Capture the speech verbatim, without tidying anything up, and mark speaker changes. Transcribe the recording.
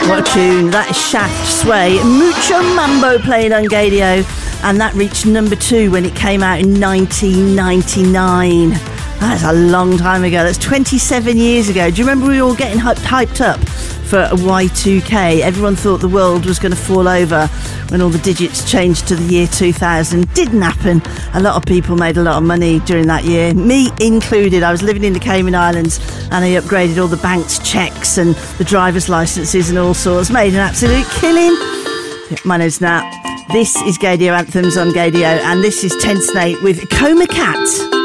Speaker 1: What a tune. That is Shaft Sway. Mucho Mambo playing on Gadio. And that reached number two when it came out in nineteen ninety-nine. That's a long time ago. That's twenty-seven years ago. Do you remember we were all getting hyped, hyped up for Y two K? Everyone thought the world was going to fall over when all the digits changed to the year two thousand. Didn't happen. A lot of people made a lot of money during that year, me included. I was living in the Cayman Islands and I upgraded all the bank's checks and the driver's licences and all sorts. Made an absolute killing. My name's Nat. This is Gadio Anthems on Gadio, and this is Ten Snake with Coma Cat.